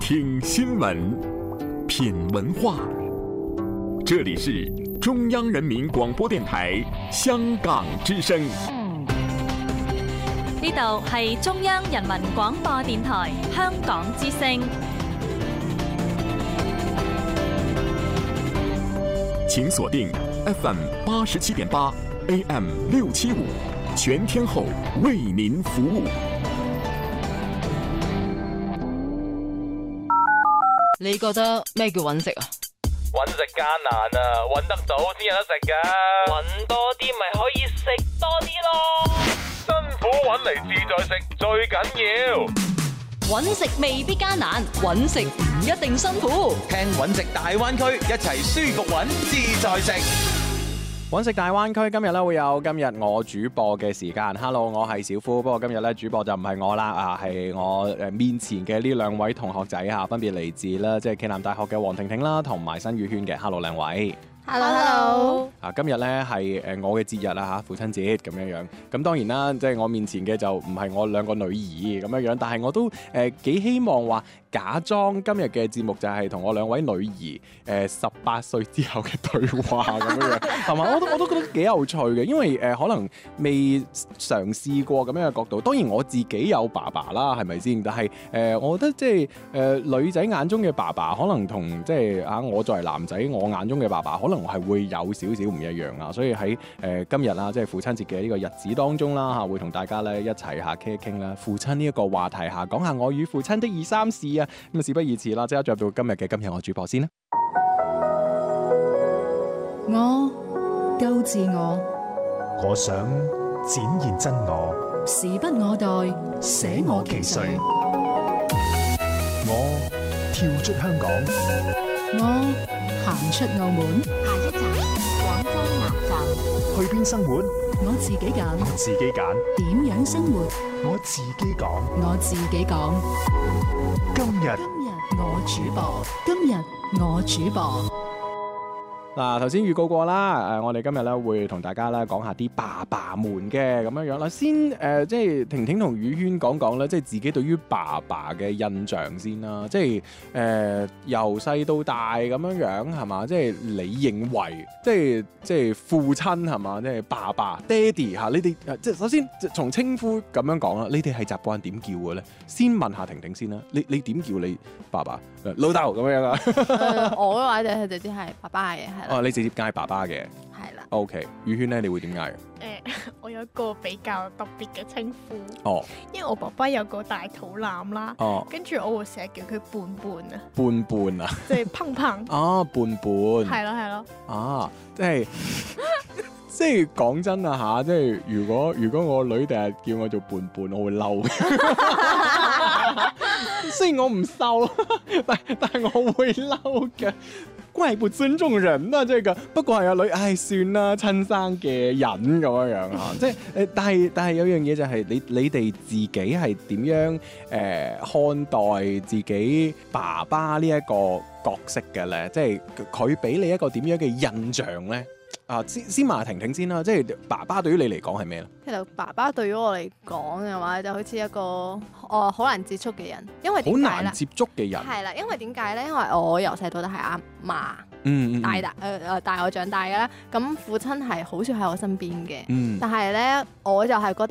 聽新聞，品文化。這裡是中央人民廣播電台香港之聲。 呢度係中央人民廣播電台香港之聲。 請鎖定 FM 87.8 AM 675，全天候為您服務。 你覺得咩叫揾食啊？ 揾食艱難啊，揾得到先有得食噶。揾多啲咪可以食多啲咯。辛苦揾嚟自在食最緊要。 揾食未必艱難，揾食唔一定辛苦。 聽揾食大灣區，一齊舒服揾自在食。 揾食大灣區今日咧會有今日我主播嘅時間。Hello， 我係小夫，不過今日咧主播就唔係我啦，係我面前嘅呢兩位同學仔嚇，分別嚟自啦，即係暨南大學嘅黃婷婷啦，同埋新宇軒嘅。Hello， 兩位。 Hello。 今日咧係我嘅節日啦嚇，父親節咁樣。咁當然啦，即係我面前嘅就唔係我兩個女兒咁樣，但係我都幾希望話假裝今日嘅節目就係同我兩位女兒18歲之後嘅對話咁樣，同埋我都覺得幾有趣嘅，因為可能未嘗試過咁樣嘅角度。當然我自己有爸爸啦，係咪先？但係我覺得即係女仔眼中嘅爸爸，可能同即係我作為男仔我眼中嘅爸爸，可能係會有少少唔一樣啊。所以喺今日啊，即係父親節嘅呢個日子當中啦嚇，會同大家咧一齊下傾一傾啦父親呢一個話題嚇，講下我與父親的二三事啊。咁啊，事不宜遲啦，即刻進入到今日我主播先啦。 我夠自我， 我想展現真我， 時不我待，捨我其誰。 我跳出香港， 我行出澳門。 下一站廣州南站。 去邊生活？ 我自己揀。 我自己揀。 點樣生活？ 我自己講。 我自己講。 今日我主播。今日我主播。 嗱，頭先預告過啦，我哋今日咧會同大家咧講下啲爸爸們嘅咁樣啦。先即係婷婷同宇軒講講咧，即係自己對於爸爸嘅印象先啦。即係由細到大咁樣係嘛？即係你認為即係父親係嘛？即係爸爸、爹哋嚇，你哋即係首先從稱呼咁樣講啦。你哋係習慣點叫嘅咧？先問下婷婷先啦。你點叫你爸爸？老豆咁樣啊？ 我嘅話就直接係爸爸嘅。 哦，你直接嗌爸爸嘅， 係啦。 OK， 宇軒咧，你會點嗌？ 我有一個比較特別嘅稱呼。 哦， 因為我爸爸有個大肚腩啦。 哦， 跟住我會成日叫佢胖胖啊。 胖胖啊？ 即係胖胖。 啊，胖胖。 係咯係咯。啊， 即係講真啊嚇，即係如果我女第日叫我做胖胖，我會嬲。雖然我唔瘦，但係我會嬲嘅。怪不尊重人啊！這個不過係阿女，唉，算啦，親生嘅人咁樣樣啊，即係但係有樣嘢就係你哋自己係點樣看待自己爸爸呢一個角色嘅咧？即係佢俾你一個點樣嘅印象咧？啊，先問下婷婷先啦，即係爸爸對於你嚟講係咩咧？ 其實爸爸對於我嚟講嘅話，就好似一個好難接觸嘅人，因為點解咧？好難接觸嘅人係啦，因為點解咧？因為我由細到大係阿嫲帶我長大嘅啦，咁父親係好少喺我身邊嘅，但係咧我就係覺